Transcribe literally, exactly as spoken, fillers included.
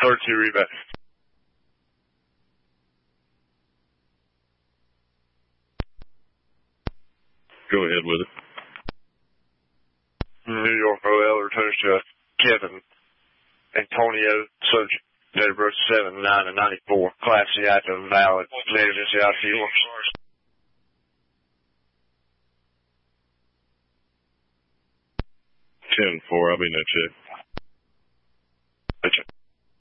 thirty-two rebounds. Go ahead with it. New York O L returns to Kevin Antonio Search. Date of birth seven nine and ninety-four. Class C active valid. Native in C I C. ten four. I'll be no check.